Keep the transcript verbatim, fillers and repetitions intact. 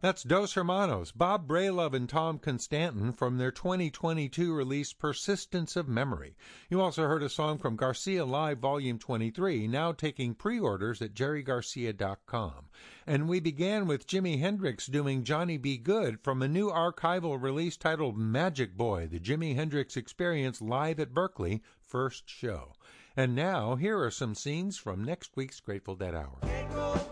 That's Dos Hermanos, Bob Brailov and Tom Constantin from their twenty twenty-two release Persistence of Memory. You also heard a song from Garcia Live Volume twenty-three, now taking pre-orders at jerry garcia dot com. And we began with Jimi Hendrix doing Johnny B. Good from a new archival release titled Magic Boy, the Jimi Hendrix Experience Live at Berkeley first show. And now, here are some scenes from next week's Grateful Dead Hour.